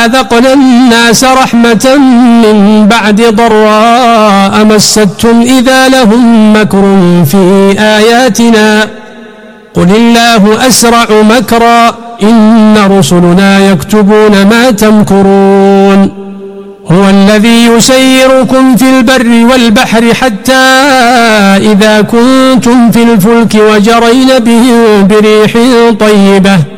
أذقنا الناس رحمة من بعد ضراء مستهم إذا لهم مكر في آياتنا قل الله أسرع مكرا إن رسلنا يكتبون ما تمكرون هو الذي يسيركم في البر والبحر حتى إذا كنتم في الفلك وجرين بهم بريح طيبة